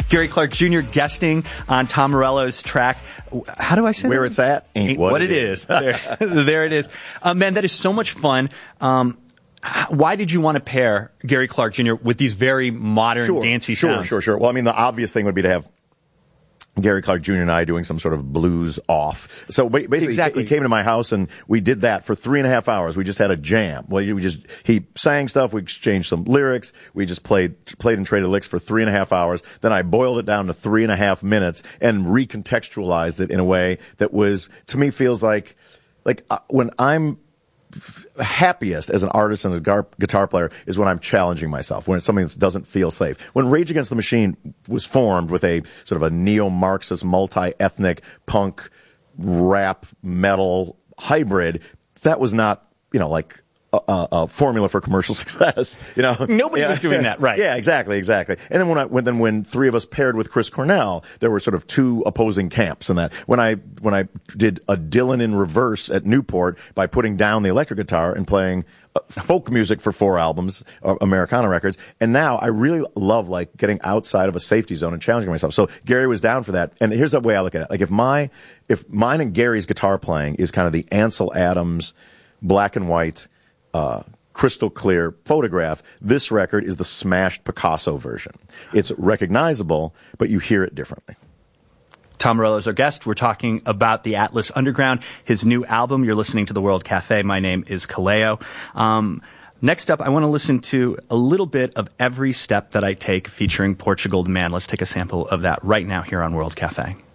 Gary Clark Jr. guesting on Tom Morello's track. How do I say Where that? it's at ain't what it is. There it is. Man, that is so much fun. Why did you want to pair Gary Clark Jr. with these very modern, dancey sounds? Sure. Well, I mean, the obvious thing would be to have Gary Clark Jr. and I doing some sort of blues off. So basically, he came to my house and we did that for 3.5 hours. We just had a jam. Well, he sang stuff. We exchanged some lyrics. We just played and traded licks for 3.5 hours. Then I boiled it down to 3.5 minutes and recontextualized it in a way that was, to me, feels like when I'm happiest as an artist and a guitar player is when I'm challenging myself, when it's something that doesn't feel safe. When Rage Against the Machine was formed with a sort of a neo-Marxist, multi-ethnic punk rap metal hybrid, that was not, like a formula for commercial success. Nobody was doing that, right? Yeah, exactly. And then when three of us paired with Chris Cornell, there were sort of two opposing camps in that. When I did a Dylan in reverse at Newport by putting down the electric guitar and playing folk music for 4 albums, Americana records, and now I really love getting outside of a safety zone and challenging myself. So Gary was down for that. And here's the way I look at it: if mine and Gary's guitar playing is kind of the Ansel Adams black and white, crystal clear photograph, this record is the smashed Picasso version. It's recognizable, but you hear it differently. Tom Morello is our guest. We're talking about the Atlas Underground, his new album. You're listening to The World Cafe. My name is Kaleo. Next up, I want to listen to a little bit of Every Step That I Take featuring Portugal the Man. Let's take a sample of that right now here on World Cafe.